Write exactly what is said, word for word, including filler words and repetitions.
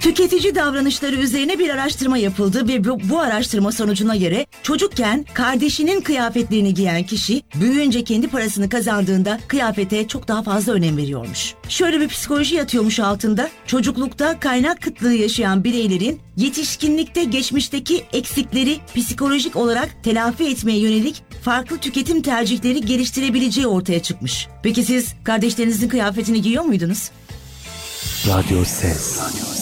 Tüketici davranışları üzerine bir araştırma yapıldı ve bu, bu araştırma sonucuna göre çocukken kardeşinin kıyafetlerini giyen kişi büyüyünce kendi parasını kazandığında kıyafete çok daha fazla önem veriyormuş. Şöyle bir psikoloji yatıyormuş altında. Çocuklukta kaynak kıtlığı yaşayan bireylerin yetişkinlikte geçmişteki eksikleri psikolojik olarak telafi etmeye yönelik farklı tüketim tercihleri geliştirebileceği ortaya çıkmış. Peki siz kardeşlerinizin kıyafetini giyiyor muydunuz? Radyo Ses. Radyo Ses.